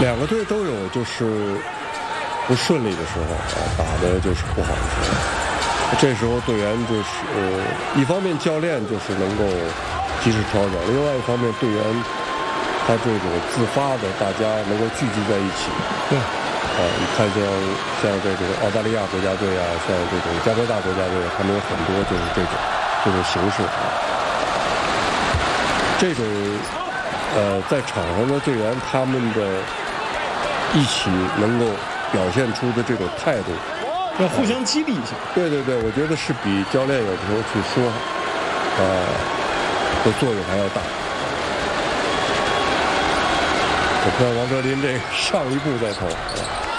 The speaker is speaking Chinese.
两个队都有就是不顺利的时候打的就是不好的时候。这时候队员就是一方面教练就是能够及时调整，另外一方面队员他这种自发的，大家能够聚集在一起。 对。 你看像这种澳大利亚国家队啊，像这种加拿大国家队，他们有很多就是这种形式。这种在场上的队员他们的一起能够表现出的这种态度， 要互相激励一下。 对，我觉得是比教练有的时候去说的作用还要大。我看王哲林这个上一步在投。